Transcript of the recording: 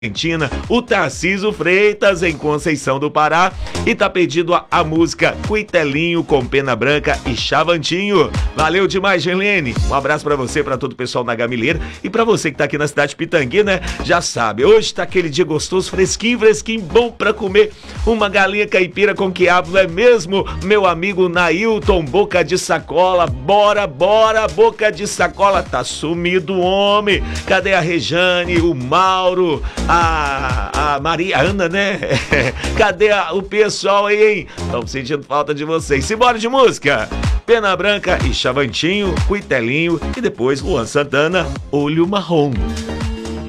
Argentina, o Tarcísio Freitas em Conceição do Pará e tá pedindo a música Cuitelinho com Pena Branca e Chavantinho. Valeu demais, Gelene. Um abraço pra você, pra todo o pessoal na Gameleira e pra você que tá aqui na cidade de Pitangui, né? Já sabe, hoje tá aquele dia gostoso, fresquinho, bom pra comer uma galinha caipira com quiabo, não é mesmo? Meu amigo Nailton, Boca de Sacola, bora, Boca de Sacola, tá sumido o homem. Cadê a Rejane, o Mauro, a Maria Ana, né? Cadê o pessoal aí, hein? Estamos sentindo falta de vocês. Simbora de música. Pena Branca e Chavantinho, Cuitelinho e depois Luan Santana, Olho Marrom.